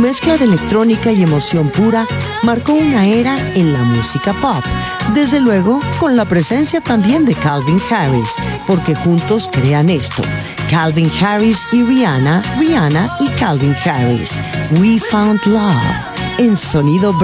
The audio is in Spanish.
mezcla de electrónica y emoción pura marcó una era en la música pop. Desde luego, con la presencia también de Calvin Harris, porque juntos crean esto. Calvin Harris y Rihanna, Rihanna y Calvin Harris. We Found Love, en Sonido